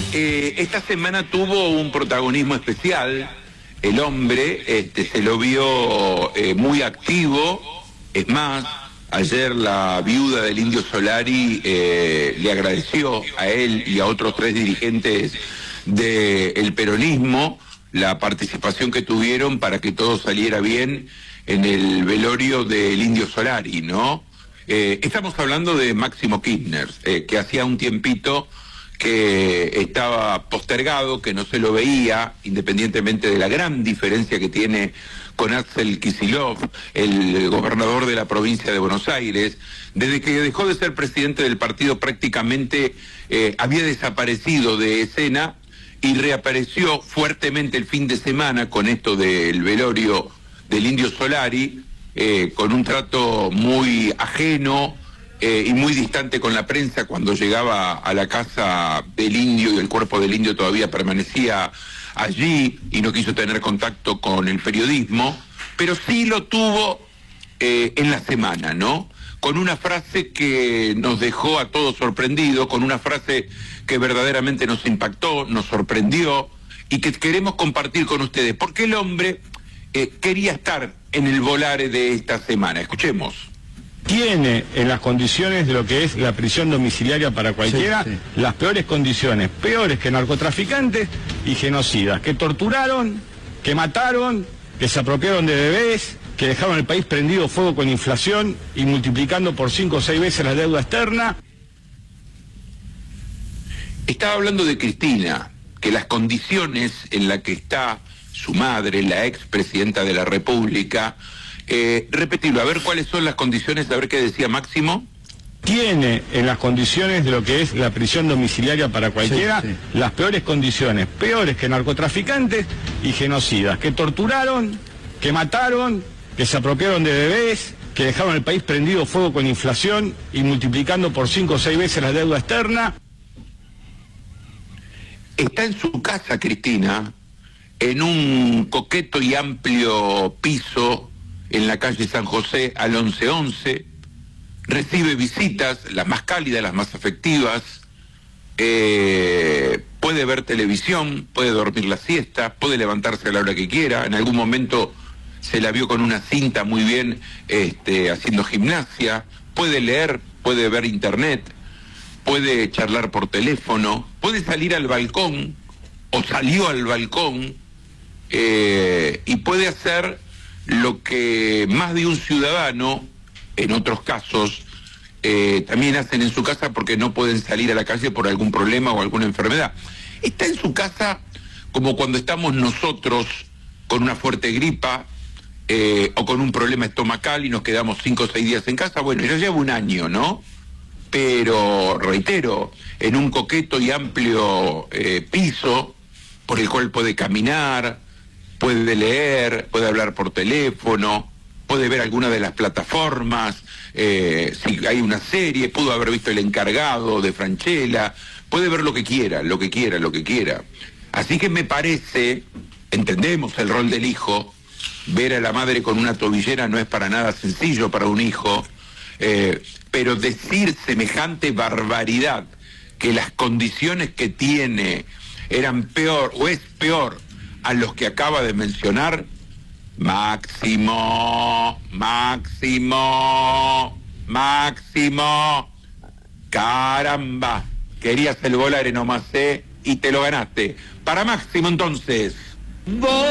Esta semana tuvo un protagonismo especial. El hombre se lo vio muy activo. Es más, ayer la viuda del Indio Solari le agradeció a él y a otros 3 dirigentes del peronismo la participación que tuvieron para que todo saliera bien en el velorio del Indio Solari, ¿no? Estamos hablando de Máximo Kirchner, que hacía un tiempito que estaba postergado, que no se lo veía, independientemente de la gran diferencia que tiene con Axel Kicillof, el gobernador de la provincia de Buenos Aires. Desde que dejó de ser presidente del partido prácticamente había desaparecido de escena y reapareció fuertemente el fin de semana con esto del velorio del Indio Solari, con un trato muy ajeno y muy distante con la prensa cuando llegaba a la casa del Indio y el cuerpo del Indio todavía permanecía allí y no quiso tener contacto con el periodismo, pero sí lo tuvo en la semana, ¿no? Con una frase que nos dejó a todos sorprendidos, con una frase que verdaderamente nos impactó, nos sorprendió y que queremos compartir con ustedes, porque el hombre quería estar en el volare de esta semana. Escuchemos. Tiene en las condiciones de lo que es la prisión domiciliaria para cualquiera, sí. Las peores condiciones, peores que narcotraficantes y genocidas, que torturaron, que mataron, que se apropiaron de bebés, que dejaron el país prendido fuego con inflación y multiplicando por 5 o 6 veces la deuda externa. Estaba hablando de Cristina, que las condiciones en las que está su madre, la expresidenta de la República, repetirlo, a ver cuáles son las condiciones, a ver qué decía Máximo. Tiene en las condiciones de lo que es la prisión domiciliaria para cualquiera, sí. Las peores condiciones, peores que narcotraficantes y genocidas, que torturaron, que mataron, que se apropiaron de bebés, que dejaron el país prendido fuego con inflación y multiplicando por 5 o 6 veces la deuda externa. Está en su casa, Cristina, en un coqueto y amplio piso en la calle San José al 1111, recibe visitas, las más cálidas, las más afectivas, puede ver televisión, puede dormir la siesta, puede levantarse a la hora que quiera. En algún momento se la vio con una cinta muy bien haciendo gimnasia, puede leer, puede ver internet, puede charlar por teléfono, puede salir al balcón o salió al balcón y puede hacer lo que más de un ciudadano, en otros casos, también hacen en su casa porque no pueden salir a la calle por algún problema o alguna enfermedad. Está en su casa como cuando estamos nosotros con una fuerte gripa o con un problema estomacal y nos quedamos 5 o 6 días en casa. Bueno, ya lleva un año, ¿no? Pero, reitero, en un coqueto y amplio piso por el cual puede caminar, puede leer, puede hablar por teléfono, puede ver alguna de las plataformas, si hay una serie, pudo haber visto El Encargado de Francella, puede ver lo que quiera, lo que quiera, lo que quiera. Así que me parece, entendemos el rol del hijo, ver a la madre con una tobillera no es para nada sencillo para un hijo, pero decir semejante barbaridad, que las condiciones que tiene eran peor o es peor a los que acaba de mencionar, Máximo, caramba, querías el volare nomás, y te lo ganaste. Para Máximo entonces.